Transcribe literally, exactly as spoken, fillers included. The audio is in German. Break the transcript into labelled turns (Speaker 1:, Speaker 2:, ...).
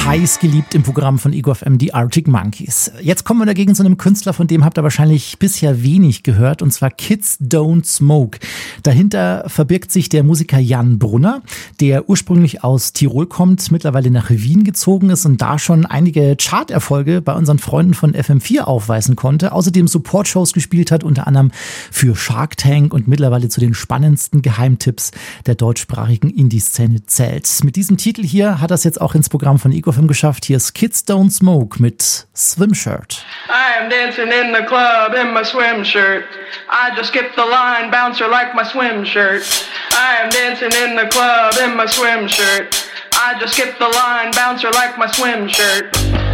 Speaker 1: heiß geliebt im Programm von Ego F M, die Arctic Monkeys. Jetzt kommen wir dagegen zu einem Künstler, von dem habt ihr wahrscheinlich bisher wenig gehört, und zwar Kids Don't Smoke. Dahinter verbirgt sich der Musiker Jan Brunner, der ursprünglich aus Tirol kommt, mittlerweile nach Wien gezogen ist und da schon einige Charterfolge bei unseren Freunden von F M vier aufweisen konnte. Außerdem Support-Shows gespielt hat, unter anderem für Shark Tank und mittlerweile zu den spannendsten Geheimtipps der deutschsprachigen Indie-Szene zählt. Mit diesem Titel hier hat er es jetzt auch ins Programm von Ego F M geschafft. Hier ist Kids Don't Smoke mit Swim Shirt.
Speaker 2: I am dancing in the club in my swim shirt. I just skipped the line, bouncer like my swim shirt. I am dancing in the club in my swim shirt. I just skipped the line, bouncer like my swim shirt.